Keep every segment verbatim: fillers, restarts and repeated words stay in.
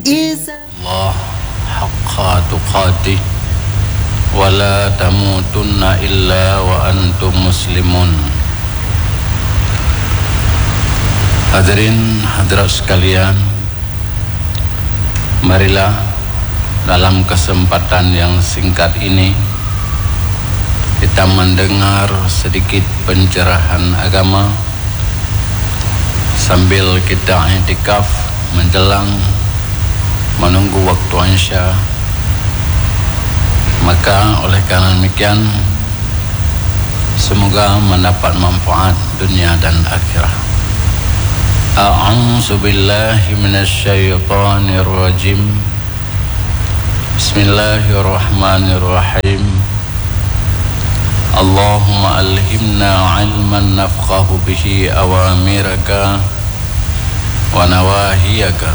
Allah haqqa tuqatih wa la tamutunna illa wa antum muslimun. Hadirin hadirat sekalian, marilah dalam kesempatan yang singkat ini kita mendengar sedikit pencerahan agama sambil kita i'tikaf menjelang menunggu waktu Isya. Maka oleh karena demikian, semoga mendapat manfaat dunia dan akhirat. A'udzu billahi minasy syaithanir rajim. Bismillahirrahmanirrahim. Allahumma alhimna ilman nafqahu bihi awamiraka wa nawahiyaka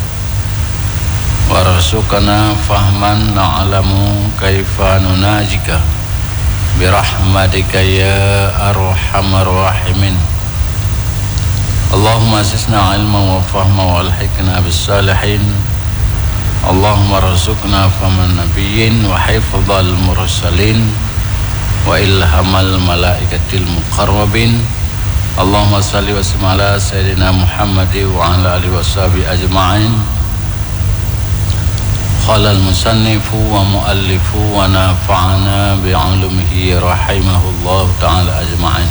warzuqna fahman na'lamu kaifa nunajika birahmatika ya arhamar rahimin. Allahumma zidna ilman wa fahma wa alhiqna bis salihin. Allahumma rzuqna fahman nabiyyin wa hifdzal mursalin wa ilhamal malaikatil muqarrabin. Allahumma salli wa sallim ala sayyidina Muhammad wa ala alihi washabihi ajma'in. Qala al-musannifu wa muallifu wa nafa'ana bi'ulumihi rahimahullah ta'ala ajma'in.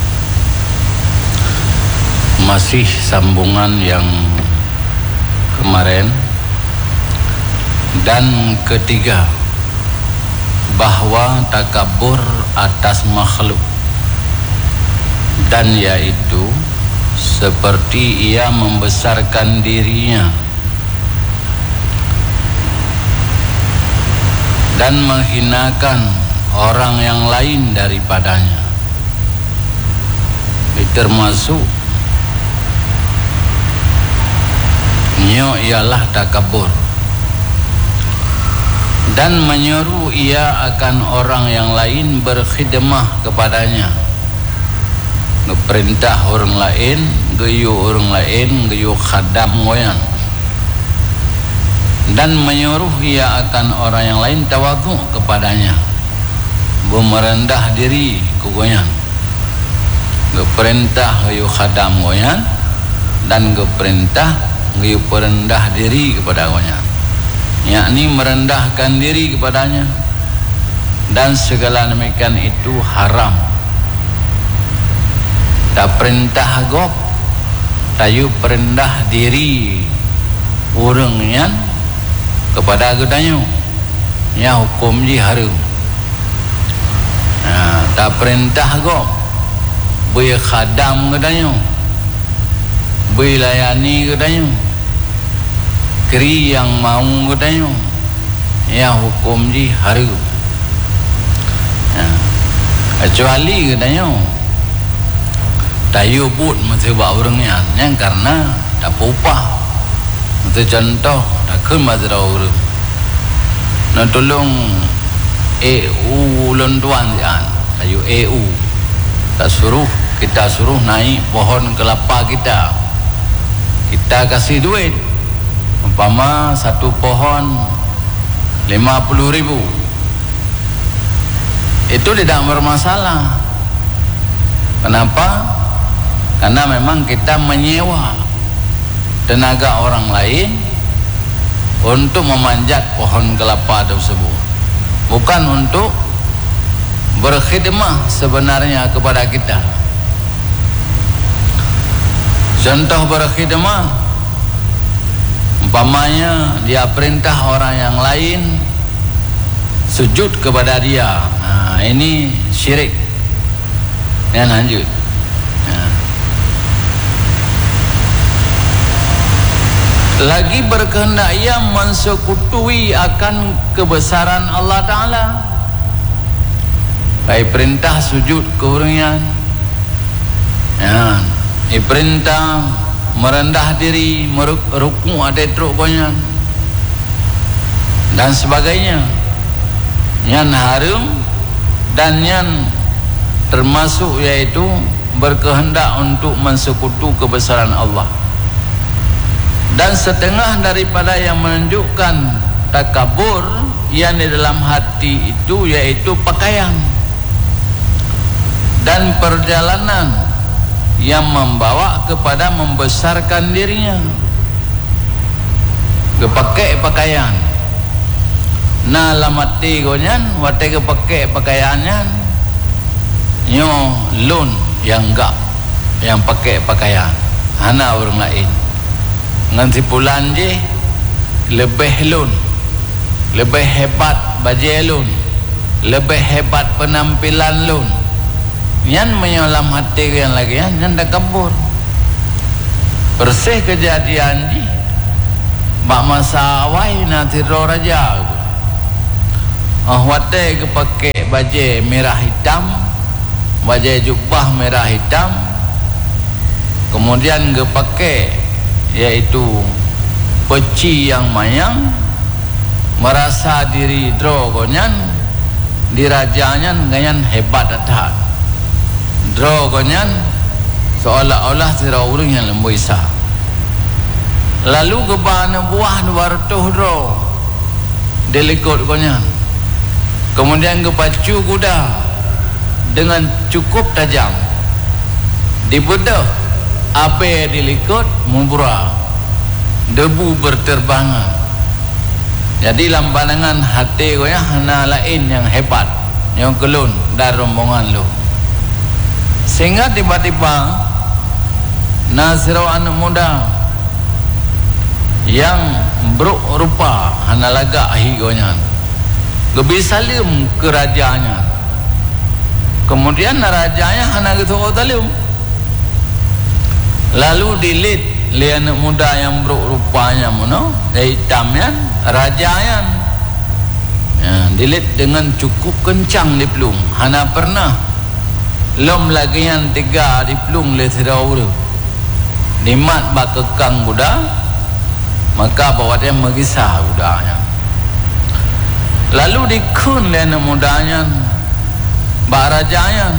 Masih sambungan yang kemarin dan ketiga, bahwa takabur atas makhluk, dan yaitu seperti ia membesarkan dirinya dan menghinakan orang yang lain daripadanya. Itu termasuk nyo ialah takabur, dan menyeru ia akan orang yang lain berkhidmah kepadanya, ngeperintah orang lain, geyu orang lain, geyu khadam goyan, dan menyuruh ia akan orang yang lain tawadhu kepadanya, merendah diri ke goyan, ngeperintah geyu khadam goyan, dan ngeperintah geyu perendah diri kepada goyan, yakni merendahkan diri kepadanya, dan segala demikian itu haram. Tak perintah gop, tayu perendah diri orangnya kepada gedanyo, ya hukum ji haram. Nah, tak perintah gop, boleh khadam gedanyo, boleh layani gedanyo, keri yang mau katanya, ya hukum ji haru. Ya. Kecuali katanya tayu but mesti buat orangnya, yang karena tak upah. Itu contoh tak ke mesti orang. Nak tolong E U lontuan kan, tayu E U tak suruh kita suruh naik pohon kelapa kita, kita kasih duit. Umpama satu pohon lima puluh ribu, itu tidak bermasalah. Kenapa? Karena memang kita menyewa tenaga orang lain untuk memanjat pohon kelapa tersebut, bukan untuk berkhidmah sebenarnya kepada kita. Contoh berkhidmah, umpamanya dia perintah orang yang lain sujud kepada dia, nah, ini syirik. Yang lanjut, nah. Lagi berkehendak ia mensekutui akan kebesaran Allah Ta'ala, baik perintah sujud ke orangnya, ya, perintah merendah diri, merukuk ada truk banyak dan sebagainya, yang haram dan yang termasuk yaitu berkehendak untuk mensekutu kebesaran Allah. Dan setengah daripada yang menunjukkan takabur yang di dalam hati itu yaitu pakaian dan perjalanan yang membawa kepada membesarkan dirinya. Kepakai pakaian na lamati gonyan wate kepakai pakaiannya nyo lun yang enggak yang pakai pakaian hana orang lain nganti pulan je lebih lun lebih hebat baju lun lebih hebat penampilan lun yang menyolam hati yang lagi yang dah kabur bersih kejadian je bak masa awai nanti roh raja oh wate ke pakai baju merah hitam baju jubah merah hitam kemudian ke pakai yaitu peci yang mayang merasa diri dro konyan dirajanya ganyan hebat atat dro konyan seolah-olah tira urung yang lembu isa lalu kebana buah wartuh dro delikot konyan kemudian kepacu kuda dengan cukup tajam dibedah apa yang dilikut mubra debu berterbangan jadi dalam pandangan hati konya hana lain yang hebat yang kelun dari rombongan lu sehingga tiba-tiba Nasiro anak muda yang berupa hana laga higonya lebih salim ke rajanya kemudian rajanya hana gitu talim lalu dilit le anak muda yang berupanya mono hitamnya rajanya ya, dilit dengan cukup kencang di pelung hana pernah lom lagi yang tiga di pelung le tirauru dimat bak kekang budak maka bawa dia mengisah budaknya lalu dikun le anak mudanya bak rajanya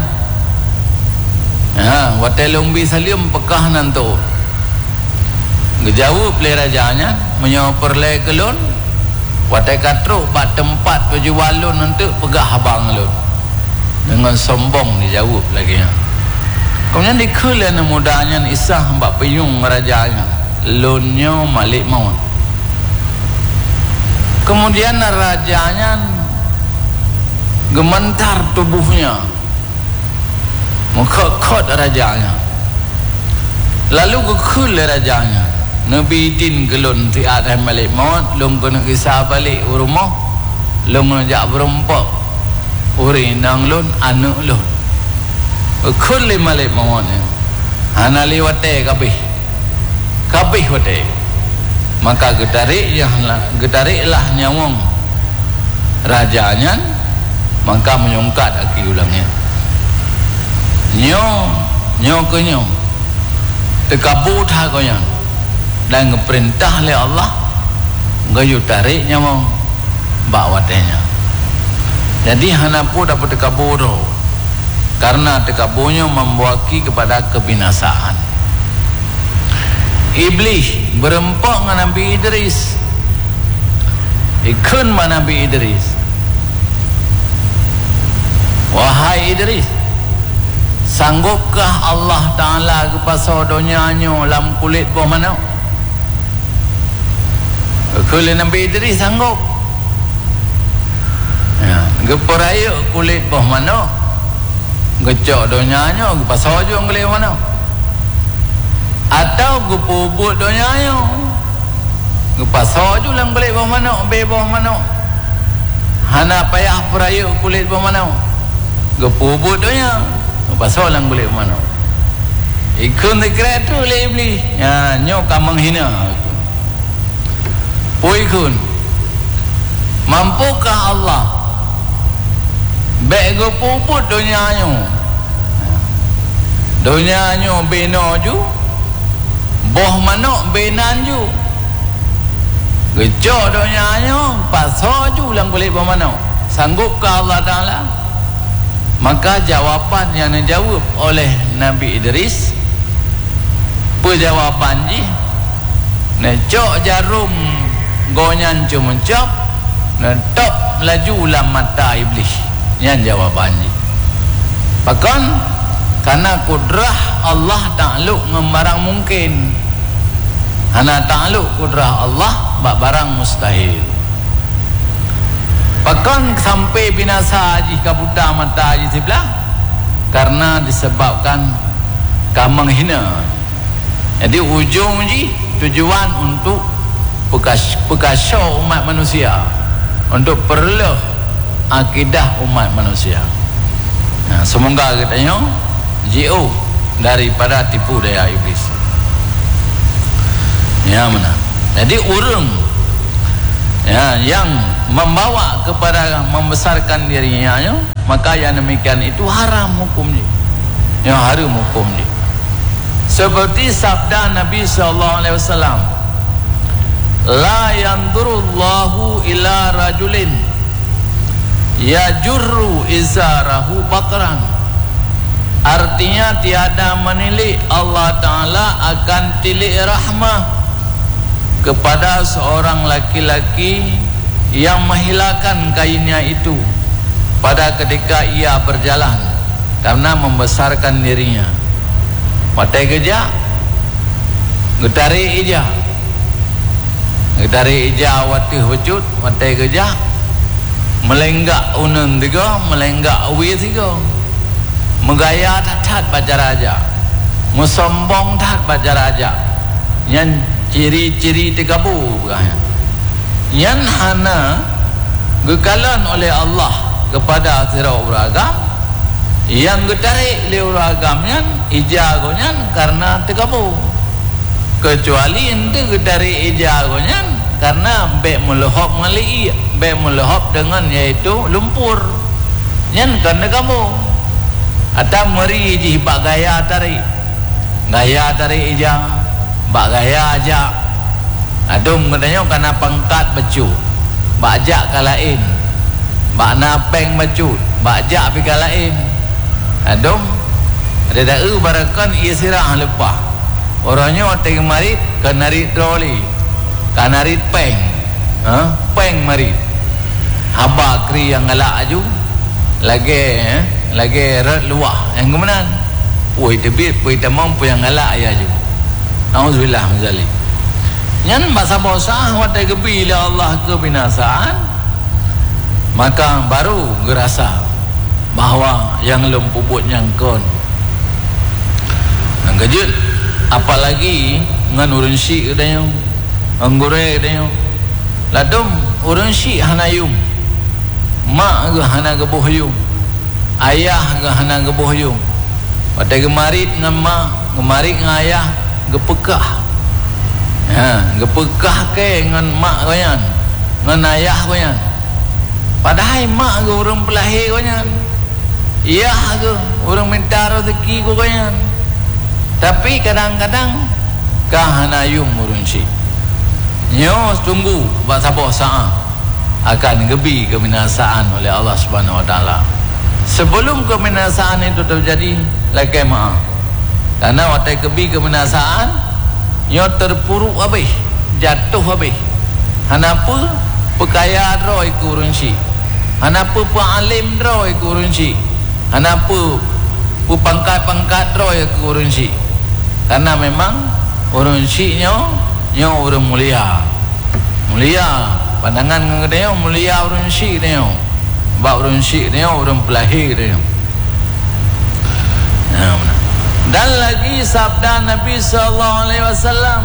ya watelung bisalim pekah nanto ngejawab le rajanya menyoper le kelun watai katru bak tempat baju walun nanti pegah abang lun dengan sombong dijawab lagi ya kemudian dikun le anak mudanya isah bak peyung rajanya lunyo malik maut kemudian rajanya gementar tubuhnya mengkot rajanya lalu kekul rajanya Nabi din gelun ti ada malik maut lung kena kisah balik rumah lung ngajak berempak uri nang lun anak lun kekul malik mautnya hana liwate kabih kabih wate maka getarik yang getariklah nyawang rajanya maka menyungkat aki ulangnya nyo nyo ke nyo tekabut ha koyan dan ngeperintah oleh Allah gayu tarik nyawang bak watenya jadi hana pun dapat tekabut karena tekaburnya membuaki kepada kebinasaan. Iblis berempak dengan Nabi Idris ikun mana Nabi Idris wahai Idris sanggupkah Allah Ta'ala kepasal donyanya dalam kulit bawah mana kulit Nabi Idris sanggup ya, keperaya kulit bawah mana gecok donyanya kepasal juga kulit mana atau gepubut donyanya gepasal juga dalam kulit bawah mana be bawah mana hana payah peraya kulit bawah mana gepubut donya gepasal dalam kulit bawah mana ikun dikira tu oleh iblis ya nyok menghina puikun mampukah Allah baik gepubut donyanya donyanya bina ju boh manok benan ju gecok donyanya pasal ju dalam kulit bawah mana sanggupkah Allah Ta'ala maka jawapan yang dijawab oleh Nabi Idris perjawapan ji Necok jarum gonyan cuma cop, netok melaju dalam mata iblis. Yang jawabannya. Bahkan karena kudrah Allah takluk dengan barang mungkin. Hana takluk kudrah Allah bak barang mustahil. Bahkan sampai binasa haji kabuta mata haji sebelah karena disebabkan kamang hina. Jadi ujung ji tujuan untuk pekasau umat manusia, untuk perlu akidah umat manusia. Nah, semoga katanya jauh daripada tipu daya iblis. Ya mana? Jadi orang ya yang membawa kepada membesarkan dirinya, ya, maka yang demikian itu haram hukumnya. Ya haram hukumnya. Seperti sabda Nabi sallallahu alaihi wasallam, la yanzurullahu ila rajulin yajurru izarahu bakran. Artinya tiada menilik Allah Ta'ala akan tilik rahmah kepada seorang laki-laki yang menghilangkan kainnya itu pada ketika ia berjalan karena membesarkan dirinya. Patai kerja getari ija getari ija watih wujud patai kerja melenggak unun tiga, melenggak uwi tiga, megaya tat baca raja, musombong tat baca raja. Yang ciri-ciri tiga bu, yang hana gekalan oleh Allah kepada sirau beragam, yang getarik oleh beragam yang ijagonya karena tiga bu. Kecuali ente getarik ijagonya karena bek melehop ngali, bek melehop dengan yaitu lumpur. Yang karena kamu atau meri ji bak gaya tarik, gaya tarik ija, bak gaya aja. Adum katanya karena pangkat becu, bak jak kalain, bak napeng becu, bak jak pi kalain. Adum ada dah barakan isirah lepas. Orangnya otak marit kenarit troli, kanarit peng, ha? Peng marit. Haba kri yang galak aju, lagi, eh? lagi red luah. Yang kemudian, puai tebit, puai tamam, puai yang galak ya aju. Nauzubillah menzali. Yang bahasa bosan, watai kebila Allah kebinasaan, maka baru gerasa bahawa yang lempubut nyangkon. Yang kejut. Apalagi ngan urun syik katanya, anggure katanya, ladum urun syik hanayum, mak ke hana kebohyum, ayah ke hana kebohyum. Pada gemarit ngan mak, gemarit ngan ayah gepekah, ha, gepekah ke ngan mak koyan, ngan ayah koyan. Padahal mak ke urun pelahir koyan, ayah ke urun minta rezeki koyan. Tapi kadang-kadang kahanayum urunci. Nyo tunggu bahasa bosa akan gebi kebinasaan oleh Allah Subhanahu Wa Taala. Sebelum kebinasaan itu terjadi, lagi maaf. Karena waktu gebi kebinasaan, nyo terpuruk habis, jatuh habis. Hanapa pekaya roy kurunci. Hanapa paalim roy kurunci. Hanapa pangkat-pangkat roy kurunci. Karena memang orang syiknya nya orang mulia. Mulia pandangan ngedeo mulia orang syik dia. Bab orang syik dia orang pelahir dia. Nah, dan lagi sabda Nabi sallallahu alaihi wasallam,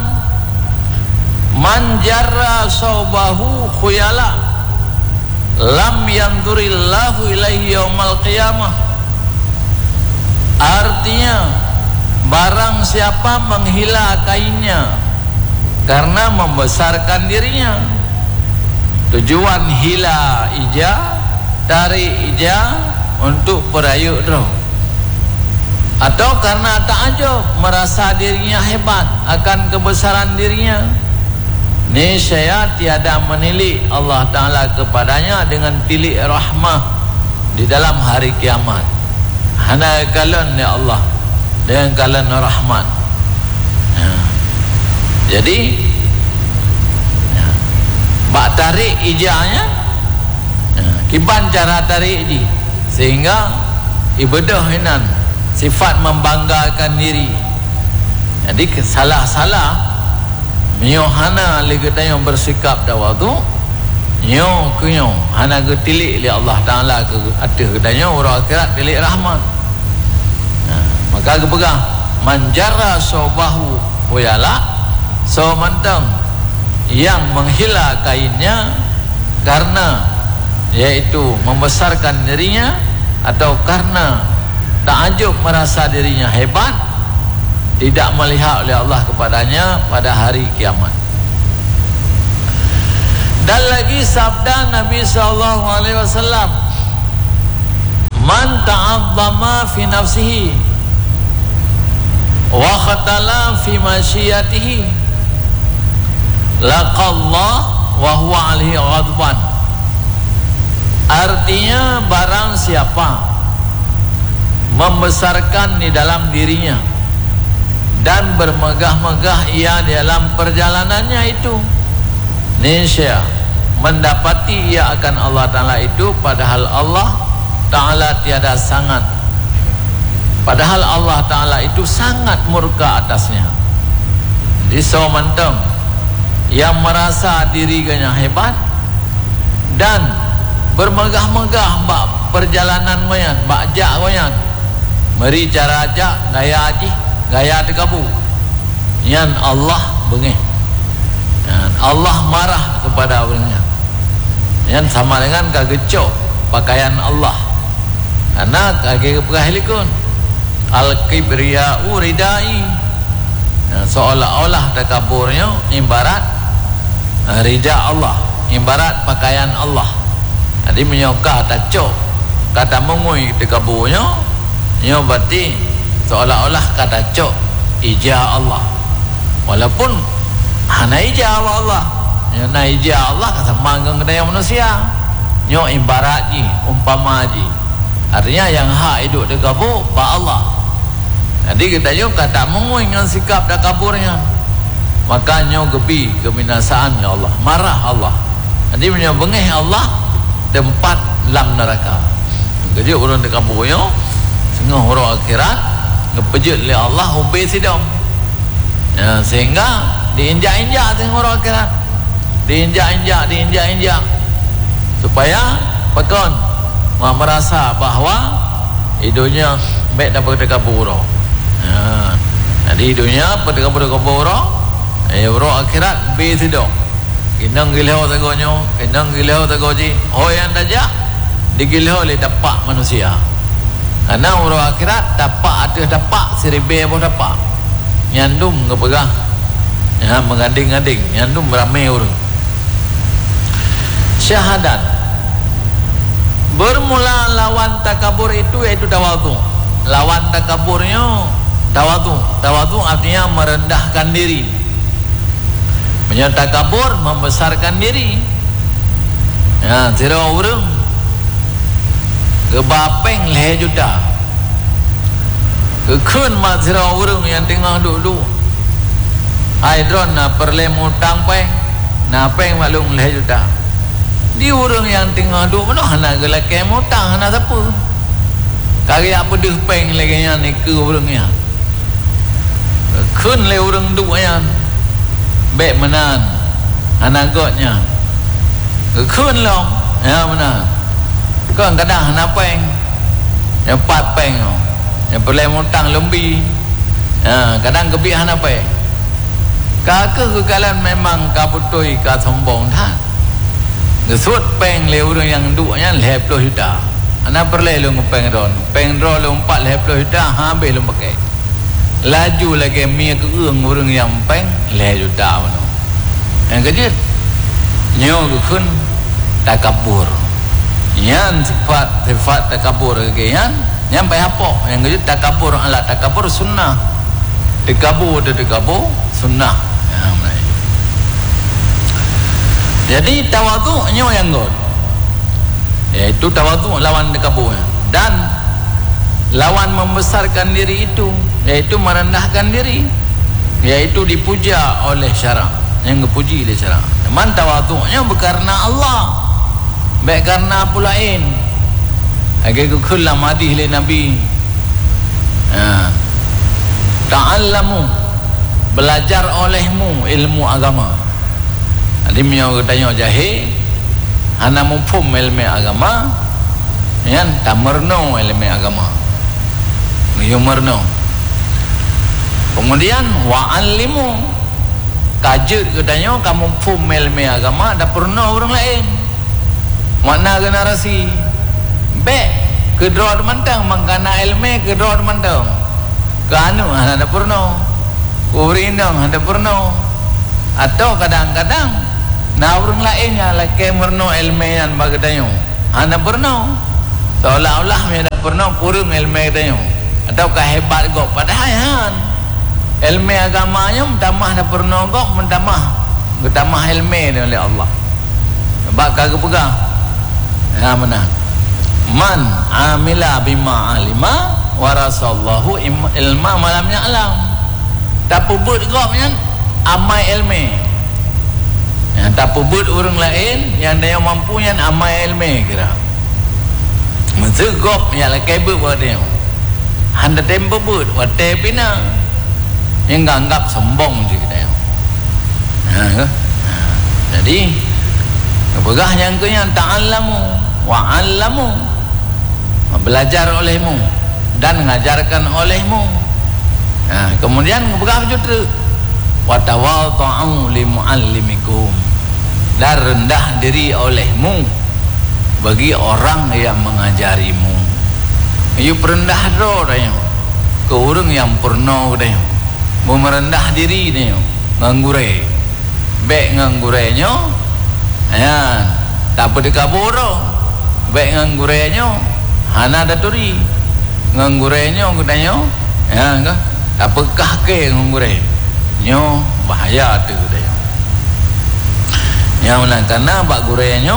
man jarra sawbahu khuyala lam yanzurillahu ilaihi yaumal qiyamah. Artinya barang siapa menghila kainnya karena membesarkan dirinya, tujuan hila ija, tarik ija untuk perayuk roh, atau karena takjub merasa dirinya hebat akan kebesaran dirinya, niscaya tiada menilik Allah Ta'ala kepadanya dengan tilik rahmah di dalam hari kiamat. Hana kalon ya Allah dengan kalan rahmat. Ha. Jadi bak tarik ijanya kiban cara tarik ji sehingga ibadah inan sifat membanggakan diri. Jadi salah-salah miohana ligatanya bersikap dawatu nyo kunyo hana getilik li Allah Taala ke atas kedanya orang akhirat tilik rahmat. Nah, maka kepegang manjara sobahu hoyala so mantang yang menghila kainnya karena yaitu membesarkan dirinya atau karena takjub merasa dirinya hebat, tidak melihat oleh Allah kepadanya pada hari kiamat. Dan lagi sabda Nabi sallallahu alaihi wasallam, man ta'azzama fi nafsihi wa khatala fi masyiyatihi laqallah wa huwa alaihi ghadban. Artinya barang siapa membesarkan di dalam dirinya dan bermegah-megah ia dalam perjalanannya itu, niscaya mendapati ia akan Allah Ta'ala itu, padahal Allah Ta'ala tiada sangat, padahal Allah Ta'ala itu sangat murka atasnya. Jadi so manteng yang merasa dirinya hebat dan bermegah-megah bak perjalanan goyan, bak jak goyan, meri cara jak gaya haji, gaya tekabu, yang Allah bengih, yang Allah marah kepada orangnya, yang sama dengan kagecok pakaian Allah, karena kage keperhilikun al-kibriya'u ridai, seolah-olah tekaburnya ibarat rida Allah, ibarat pakaian Allah. Jadi menyokah tacok kata mengui tekaburnya, nyo berarti seolah-olah kata cok ijah Allah, walaupun hana ijah Allah, nyo na ijah Allah kata manggang kedaya manusia, nyo ibarat ji umpama ji, artinya yang hak hidup dekabur ba Allah. Jadi kita nyo kata mengui dengan sikap dekaburnya, maka nyo gebi kebinasaan ya Allah, marah Allah. Jadi nyo bengih Allah tempat lam neraka. Jadi orang dekaburnya sehingga orang akhirat ngepejut oleh Allah ubay sidang, ya, sehingga diinjak-injak tengok orang akhirat, diinjak-injak diinjak-injak supaya pekon merasa bahawa hidupnya baik dapat dekabur. Ya, jadi hidupnya pada dekabur-dekabur eh orang akhirat be sidang kinang gilau tagonyo, kinang gilau tagoji oh yang dajak digilau oleh dapak manusia. Karena orang akhirat dapak ada dapak seribe apa dapak nyandum kepegang, ya, menganding-anding nyandum beramai orang. Syahadat bermula lawan takabur itu yaitu tawadhu. Lawan takaburnya tawadhu. Tawadhu artinya merendahkan diri. Punya takabur membesarkan diri. Ya, tira orang kebapeng leh juta, kekun mak tira orang yang tengah duduk hidron na perle mutang peng na peng maklum leh juta. Di orang yang tengah duduk mana hana gelake mutang hana siapa kari apa deh peng lagi yang ni ke orangnya kekun leh orang duduk yang baik menan hana gotnya kekun long ya mana kan kadang hana peng yang pat peng yang perle mutang lembi, ya, kadang kebi hana peng kakak kekalan memang kaputoi ka sombong than gesut peng le orang yang duknya leh puluh juta hana perle lu peng ron peng ron lu empat leh puluh juta habis lu pakai laju lagi mi ke ương orang yang peng leh juta mana yang kecil nyo kekun takabur. Yang sifat sifat takabur ke yang yang baik apa yang kecil takabur ala takabur sunnah, takabur de takabur sunnah, ya, jadi tawadhu nyo yang god yaitu tawadhu lawan takabur dan lawan membesarkan diri itu yaitu merendahkan diri, yaitu dipuja oleh syarak, yang dipuji oleh syarak. man tawaduknya berkarna Allah, baik karena apa lain. Agai ku kullam hadis li Nabi, ha, ta'allamu, belajar olehmu ilmu agama. Adimnya tanya jahil hana mufhum ilmu agama, yan tamerno ilmu agama, yumerno. Kemudian wa'allimu, kajut katanya kamu mufhum ilmu agama dah pernah orang lain. Makna generasi be kedua mantang mangkana ilmu kedua mantang kanu ada purno kurindang ada purno, atau kadang-kadang na orang lainnya laki merno ilmu yang bagadayo ada purno seolah-olah ada purno kurung ilmu dayo atau kehebat go padahal ilmu agamanya mentamah ada purno go mentamah mentamah ilmu oleh Allah bakal kepegang ya mana man amila bima alima warasallahu ilma malam ya'lam. Tak pubut gopnya amai ilmu. Ya, tak pubut orang lain yang dia mampu yang amai ilmu kira. Mesti gop yang lakai but buat dia. Handa tempo but wate pina. Yang anggap sombong je kita. Ha, ha. Jadi pegah yang ke yang ta'allamu wa'allamu, belajar olehmu dan mengajarkan olehmu. Nah, kemudian berapa juga wa tawadhu li muallimikum, dan rendah diri olehmu bagi orang yang mengajarimu. Iu perendah do dah ke orang yang pernah dah merendah diri dia ngangure baik ngangurenya ya tak pada kabur baik ngangurenya hana daturi ngangurenya katanya ya enggak apakah ke ngangure nyo bahaya tu dia yang mana karena bak gurenya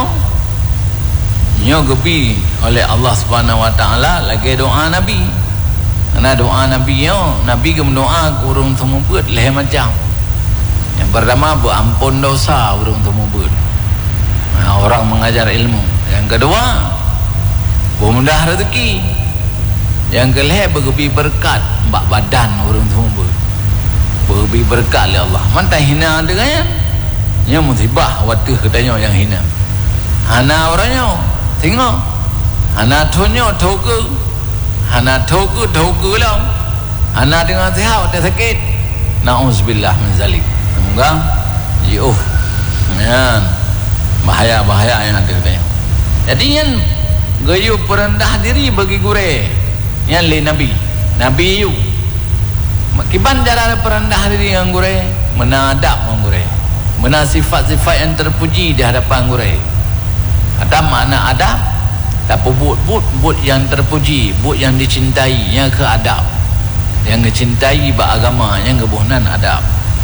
nyo gebi oleh Allah Subhanahu wa taala lagi doa Nabi. Karena doa Nabi yo Nabi ke doa kurung semua buat leh macam yang pertama berampun dosa urung semua buat nah, orang mengajar ilmu. Yang kedua bermudah rezeki. Yang kelih bergebi berkat bak badan orang semua bergebi berkat oleh Allah. Mantai hina dengan nya musibah waktu katanya yang hina. Hana orangnya tengok. Hana tonyo toku. Hana toku toku lah. Hana dengan sihat tak sakit. Nauzubillah min zalik. Semoga jauh. Ya. Bahaya-bahaya yang ada katanya. Jadi yang gayu perendah diri bagi gure yang le Nabi Nabi yu kiban cara perendah diri yang gure menadap yang gure mena sifat-sifat yang terpuji di hadapan gure. Ada makna adab tak but but but yang terpuji, but yang dicintai, yang ke adab, yang dicintai ba agama, yang kebunan adab.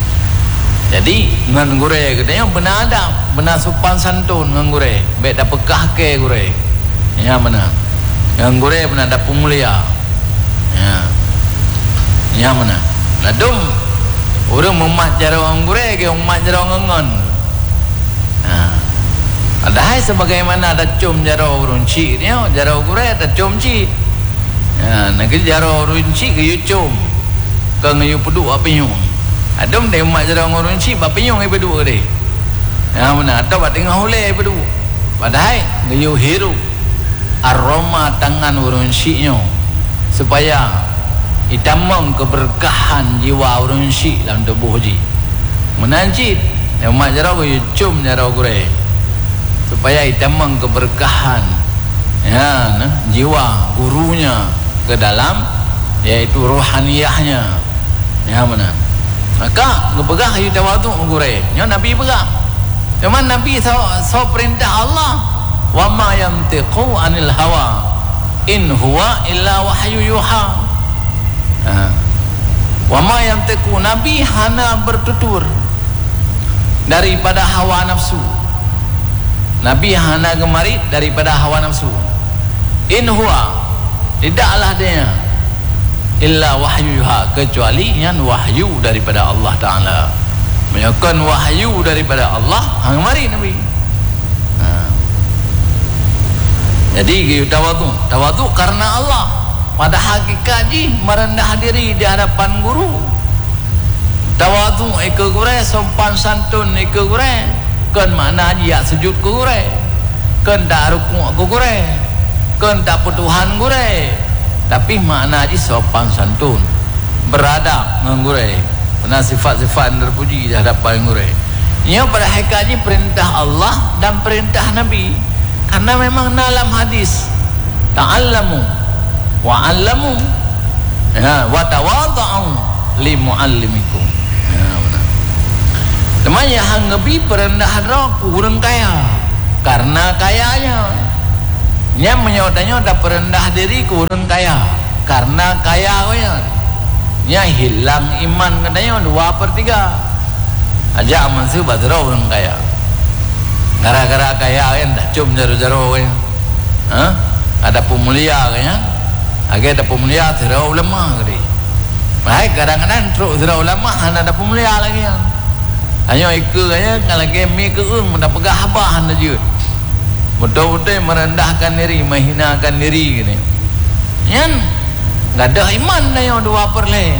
Jadi dengan gure katanya benar adab, benar sopan santun dengan gure, baik dak pekah ke gure. Ya mana? Yang gure benar dak mulia. Ya. Ya mana? Ladum orang memat cara orang gure ke memat cara orang ngon. Ha. Adahai sebagaimana ada cum cara orang cik ni, cara gure ada cum cik. Ya, nak cara orang cik ke cum. Ke ngayu peduk apa nyung. Adum dia memat cara orang cik apa nyung ai peduk dia. Ya mana? Atau bat tengah oleh peduk. Padahal ngayu hirup aroma tangan orang syiknya supaya itamang keberkahan jiwa orang syik dalam tubuh ji menanjit yang mak jarau ke cum jarau kure supaya itamang keberkahan ya nah, jiwa gurunya ke dalam yaitu rohaniyahnya ya mana maka ngepegah ayu tawaduk kure nya Nabi pegah cuman Nabi so, so perintah Allah wa ma yantiqu anil hawa in huwa illa wahyu yuha. Ha. Wa ma yantiqu Nabi hana bertutur daripada hawa nafsu. Nabi hana gemarit daripada hawa nafsu. In huwa tidaklah dia illa wahyu yuha kecuali yang wahyu daripada Allah Taala. menyakan wahyu daripada Allah hang mari Nabi. Ha. Jadi kita tawadhu, tawadhu karena Allah. Pada hakikat ji merendah diri di hadapan guru. Tawadhu eka gure sopan santun eka gure. Kan makna dia sujud ke gure. Kan tak rukuk ke gure. Kan tak petuhan gure. Tapi makna ji sopan santun. Beradab dengan gure. Benar sifat-sifat yang terpuji di hadapan gure. Ia pada hakikatnya perintah Allah dan perintah Nabi. Karena memang dalam hadis ta'allamu wa'allamu ya, wa tawada'u li mu'allimikum. Ya benar. Temanya hang ngebi perendahan roh kurang kaya karena kayanya. Nya menyodanya dah perendah diri kurang kaya karena kaya nya. Nya hilang iman katanya dua per tiga. Aja aman sih badro orang kaya. Gara-gara kaya kan dah cum jaro-jaro kan. Ha? Ada pemulia kan. Agak ada pemulia tera ulama kali. Baik kadang-kadang teruk tera ulama hanya ada pemulia lagi kan. Hanya ikut aja kalau lagi mi keung mendak pegah habah anda je. Betul-betul merendahkan diri, menghinakan diri gini. Yan enggak ada iman dah yang dua perle.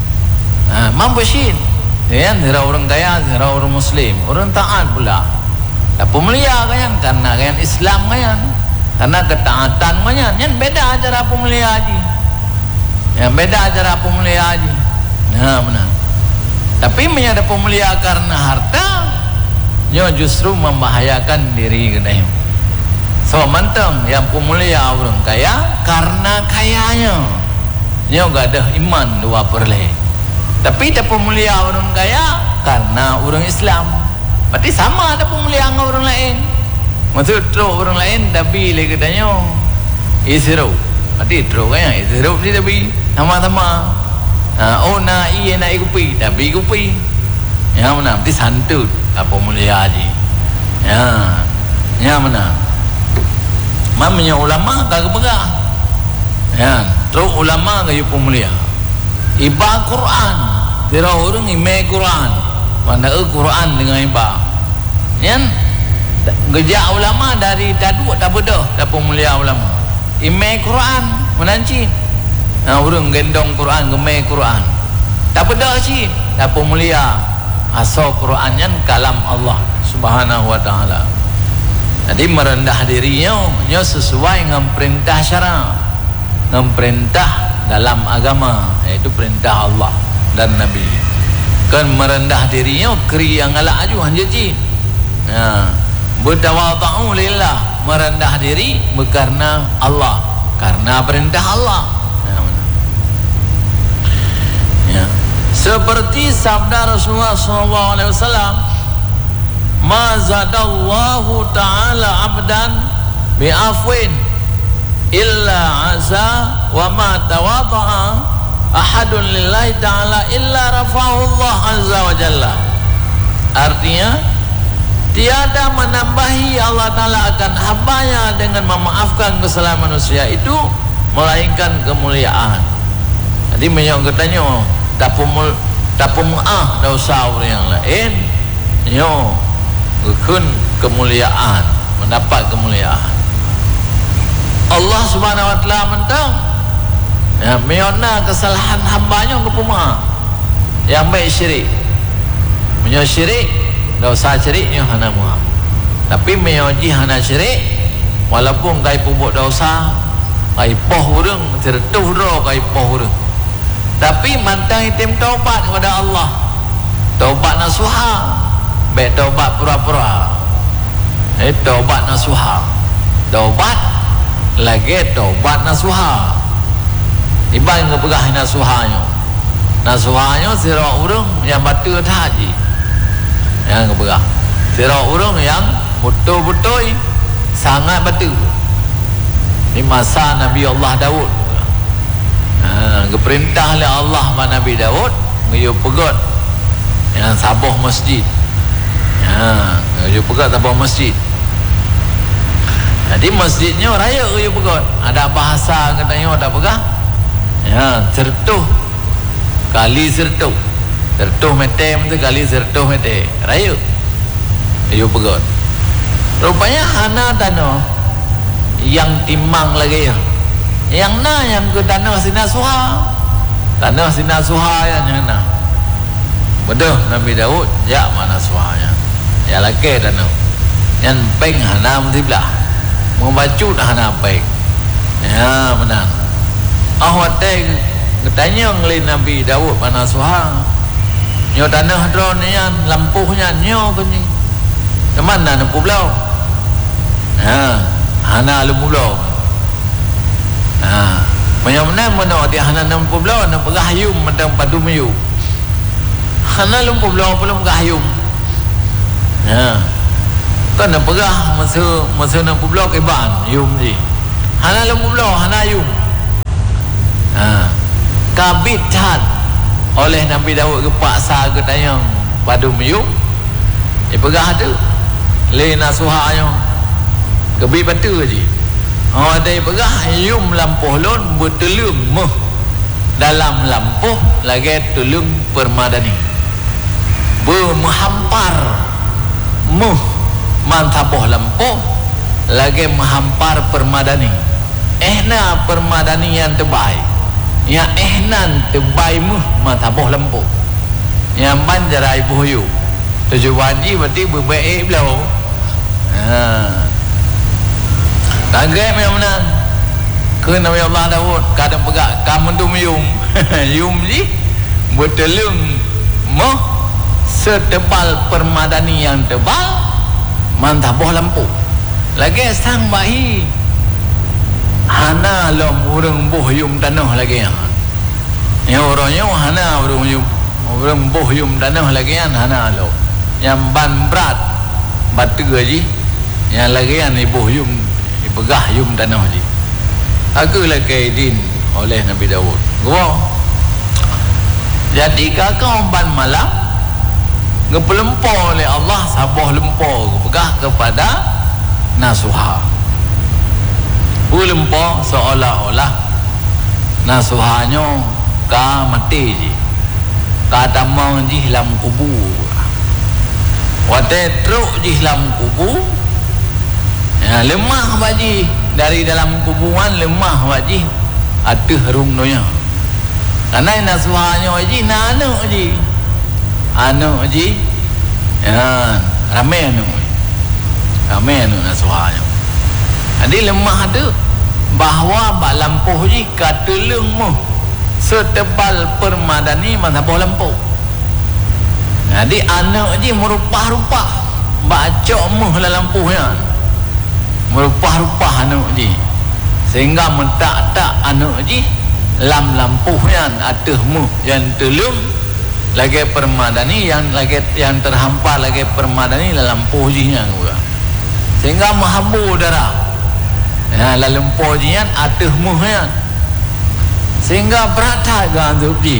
Ha, mampu sih. Yan tera orang kaya, tera orang muslim, orang taat pula. Tak pemulia kan karena kan Islam kan. Karena ketaatan banyak, yang beda acara pemulia haji, yang beda acara pemulia haji. Ya benar. Tapi menyada pemulia karena harta, nyo justru membahayakan diri kita. So manteng yang pemulia orang kaya karena kayanya, nyo gak ada iman dua perle. Tapi ada pemulia orang kaya karena orang Islam. Berarti sama ada pemulia dengan orang lain. Maksud teruk orang lain tapi lagi katanya isro. Berarti teruk kan isro ni tapi sama-sama. Ha, oh na iya na ikupi tapi ikupi. Ya mana berarti santut apa mulia haji. Ya. Ya mana. Mamanya ulama kagak pegah. Ya, teruk ulama kayu pemulia. Iba Quran. Tira orang ime Quran. Mana Quran dengan iba. Ya. Gejak ulama dari tadu tak bedah tak pemulia ulama. Imam Quran menanci. Nah urang gendong Quran, gemai Quran. Tak bedah sih tak pemulia. Asal Qurannya kalam Allah Subhanahu wa taala. Jadi merendah dirinya nya sesuai dengan perintah syara. Dengan perintah dalam agama iaitu perintah Allah dan Nabi. Kan merendah dirinya keri yang ala aju hanya ji. Ya. Bertawadhu lillah, merendah diri karena Allah, karena perintah Allah. Ya, ya. Seperti sabda Rasulullah sallallahu alaihi wasallam, "Ma zadallahu ta'ala 'abdan bi'afwin illa 'azza wa ma tawadha'a ahadun lillahi ta'ala illa rafa'ahu Allah 'azza wa jalla." Artinya tiada menambahi Allah Ta'ala akan hambanya dengan memaafkan kesalahan manusia itu melainkan kemuliaan. Jadi menyong katanya tak pemul tak pemuah dosa orang yang lain nyo gekun kemuliaan, mendapat kemuliaan. Allah Subhanahu wa taala mentang ya menyona kesalahan hambanya ke pemuah yang baik syirik. Menyo syirik dosa syiriknya hana muha. Tapi meyoji hana syirik walaupun kai pubuk dosa, kai poh urang tertuh ro kai poh urang. Tapi mantang itim taubat kepada Allah. Taubat nasuha, be taubat pura-pura. Eh taubat nasuha. Taubat lagi taubat nasuha. Iban ngepegah nasuhanya. Nasuhanya sira urang yang batu haji. Yang keberah sira orang yang betul-betul sangat betul. Di masa Nabi Allah Daud, ha, keperintah oleh Allah pada Nabi Daud ngayu pegat yang sabah masjid. Ha, ngayu pegat sabah masjid. Jadi masjidnya raya ngayu pegat. Ada bahasa katanya ada pegah. Ya, sertuh kali sertuh. Sertuh metem tu kali sertuh metem rayu ayo pegot rupanya hana tanah yang timang lagi ya yang na yang ke tanah sina suha tanah sina suha yang yang na betul Nabi Daud ya mana suhanya ya laki tanah yang peng hana mentiblah membacut hana peng ya menang ahwate katanya ngeli Nabi Daud mana suha nyo tanah drone yan lampuhnya nyo kunyi teman na nampu belau ha hana lempu belau ha menyamna mana dia hana nampu belau na pegahayum mentang padu mayu hana lempu belau belum gahayum ha kan na pegah masa masa nampu belau ke ban yum ni hana lempu belau hana yum ha kabit hat oleh Nabi Daud ke paksa ke tayang padu mayu dia pegah tu le nasuhanya kebi batu je oh dia pegah yum lampuh lon bertelung meh dalam lampuh lagi telung permadani bermenghampar meh mantaboh lampuh lagi menghampar permadani ehna permadani yang terbaik yang ehnan terbaik meh mantaboh lampuh yang banjarai buhyu tujuan ji berarti berbaik belau ha kaget memang menang ke Nabi Allah Daud kadang pegak kamu tu yum yum ji bertelung moh setebal permadani yang tebal mantaboh lampu lagi sang bayi hana lom urang boh yum tanah lagi ya orangnya hana urang yum urang boh yum tanah lagi hana lo yang ban berat batu aja yang lagi yang ibu yum ibegah yum tanah aja aku lagi din oleh Nabi Daud gua jadi kakak ban malam ngepelempor oleh Allah saboh lempor pegah kepada nasuha lempor seolah-olah nasuhanya ka mati je ka tamang je dalam kubur wate truk di dalam kubur ya, lemah baji dari dalam kuburan lemah baji ada harum noya karena nasuhanya baji nanu baji anu baji ya ramai anu ramai anu nasuhanya jadi lemah ada bahawa bak lampuh ji kata lemah setebal permadani mana bawah lampuh jadi anak je merupah-rupah baca muh dalam lampuhnya merupah-rupah anak je sehingga mentak-tak anak je lam lampuhnya atas muh yang telung lagi permadani yang lagi yang terhampar lagi permadani dalam lampuh je nya sehingga menghabur darah ya dalam lampuh je nya atas muhnya sehingga berat gantuk je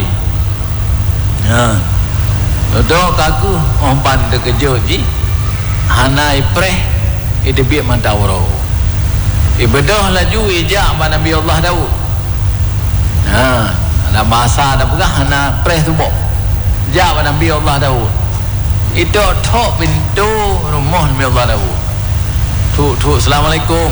ya dok aku ompan terkejut ji hana ipreh itu biar mantawro ibadah laju ijak pada Nabi Allah Daud ha ada bahasa ada pegah hana preh tu bok jak pada Nabi Allah Daud itu tok pintu rumah Nabi Allah Daud tu tu assalamualaikum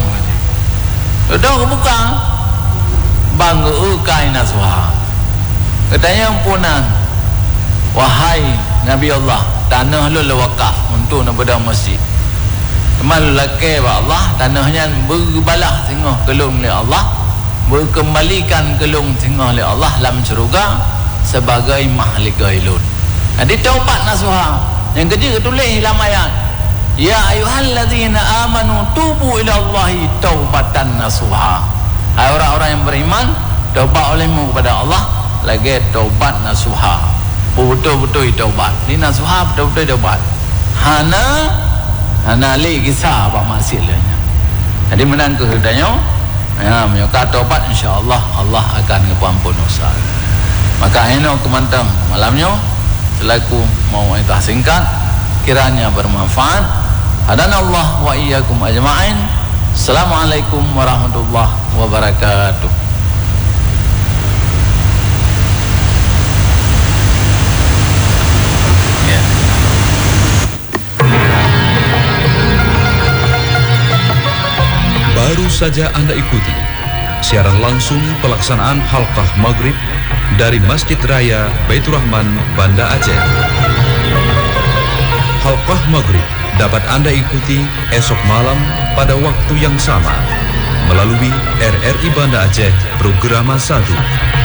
dok buka bangga ukai nasuha katanya ampunan wahai Nabi Allah tanah lu wakaf untuk nak berdam masjid teman lelaki wa Allah tanahnya berbalah tengah kelung oleh Allah berkembalikan kelung tengah oleh Allah dalam syurga sebagai mahlik gailun jadi taubat nasuha yang kedua tulis dalam ayat ya ayyuhallazina amanu tubu ila Allahi taubatan nasuha hai orang-orang yang beriman taubat olehmu kepada Allah lagi taubat nasuha betul-betul taubat ni nasuha betul-betul taubat hana hana li kisah apa maksudnya jadi menang kehendaknya ya menyuka taubat insyaallah Allah akan mengampun dosa maka ini kemantang malamnya selaku mau entah singkat kiranya bermanfaat hadana Allah wa iyyakum ajma'in assalamualaikum warahmatullahi wabarakatuh. Baru saja Anda ikuti siaran langsung pelaksanaan Halqah Maghrib dari Masjid Raya Baitur Rahman, Banda Aceh. Halqah Maghrib dapat Anda ikuti esok malam pada waktu yang sama melalui R R I Banda Aceh Programa satu.